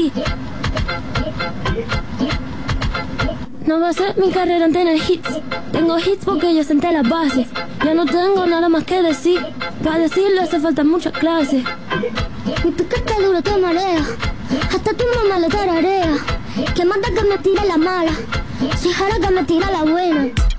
sí. No va a ser mi carrera en tener hits. Tengo hits porque yo senté las bases. Ya no tengo nada más que decir. Para decirlo hace falta mucha clase. Mi piquete duro te marea. Hasta tu mamá le tararea. Que manda que me tire la mala. Si jara que me tira la buena.